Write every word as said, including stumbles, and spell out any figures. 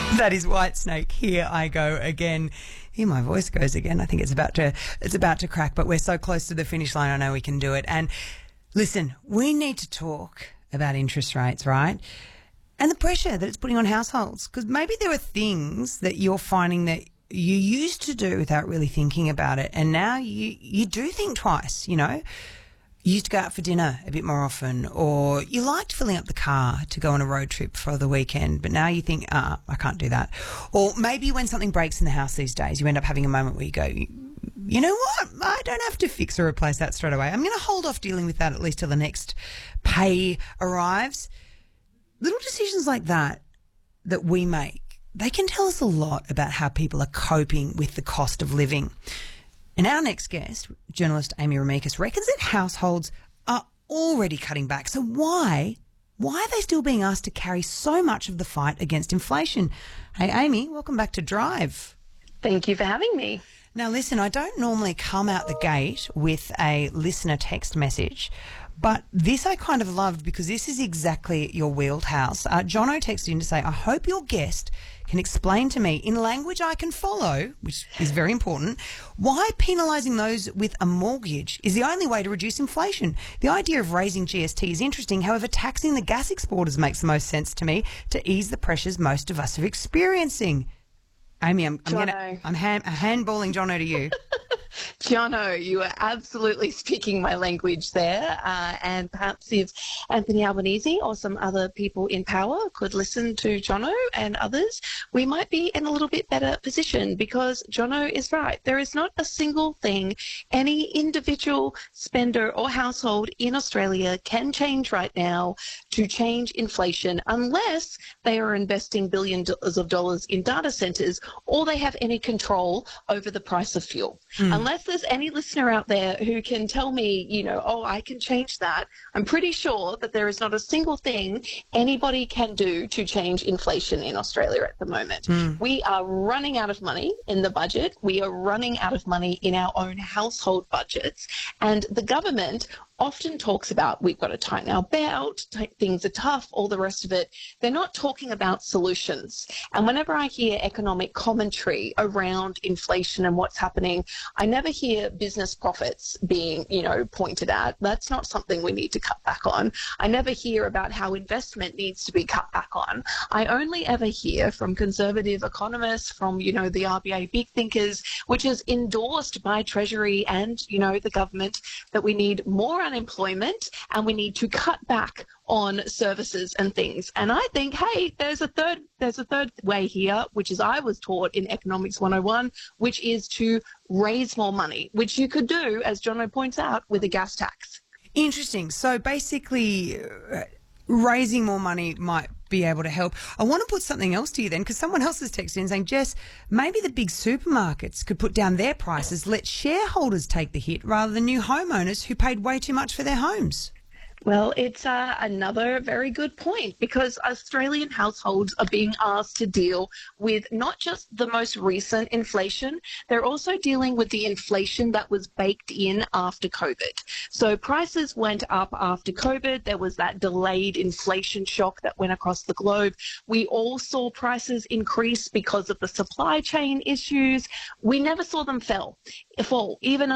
That is Whitesnake. Here I go again. Here my voice goes again. I think it's about to it's about to crack, but we're so close to the finish line. I know we can do it. And listen, we need to talk about interest rates, right? And the pressure that it's putting on households. Because maybe there are things that you're finding that you used to do without really thinking about it, and now you you do think twice, you know. You used to go out for dinner a bit more often, or you liked filling up the car to go on a road trip for the weekend, but now you think, ah, I can't do that. Or maybe when something breaks in the house these days, you end up having a moment where you go, you know what, I don't have to fix or replace that straight away. I'm going to hold off dealing with that at least till the next pay arrives. Little decisions like that that we make, they can tell us a lot about how people are coping with the cost of living. And our next guest, journalist Amy Remeikis, reckons that households are already cutting back. So why, why are they still being asked to carry so much of the fight against inflation? Hey, Amy, welcome back to Drive. Thank you for having me. Now, listen, I don't normally come out the gate with a listener text message, but this I kind of loved because this is exactly your wheelhouse. Uh, Jono texted in to say, I hope your guest can explain to me in language I can follow, which is very important, why penalising those with a mortgage is the only way to reduce inflation. The idea of raising G S T is interesting. However, taxing the gas exporters makes the most sense to me to ease the pressures most of us are experiencing. Amy, I'm, I'm, gonna, I'm hand, handballing Jono to you. Jono, you are absolutely speaking my language there. Uh, and perhaps if Anthony Albanese or some other people in power could listen to Jono and others, we might be in a little bit better position, because Jono is right. There is not a single thing any individual spender or household in Australia can change right now to change inflation, unless they are investing billions of dollars in data centres or they have any control over the price of fuel. Mm. Unless there's any listener out there who can tell me, you know, oh, I can change that, I'm pretty sure that there is not a single thing anybody can do to change inflation in Australia at the moment. Mm. We are running out of money in the budget. We are running out of money in our own household budgets. And the government often talks about we've got to tighten our belt, t- things are tough, all the rest of it. They're not talking about solutions. And whenever I hear economic commentary around inflation and what's happening, I never hear business profits being, you know, pointed at. That's not something we need to cut back on. I never hear about how investment needs to be cut back on. I only ever hear from conservative economists, from, you know, the R B A big thinkers, which is endorsed by Treasury and, you know, the government, that we need more unemployment and we need to cut back on services and things. And I think, hey, there's a third there's a third way here, which is I was taught in Economics one oh one, which is to raise more money, which you could do, as Jono points out, with a gas tax. Interesting. So basically, uh, raising more money might be able to help. I want to put something else to you then, because someone else has texted in saying, Jess, maybe the big supermarkets could put down their prices, let shareholders take the hit rather than new homeowners who paid way too much for their homes. Well, it's uh, another very good point, because Australian households are being asked to deal with not just the most recent inflation, they're also dealing with the inflation that was baked in after COVID. So prices went up after COVID. There was that delayed inflation shock that went across the globe. We all saw prices increase because of the supply chain issues. We never saw them fall, fall even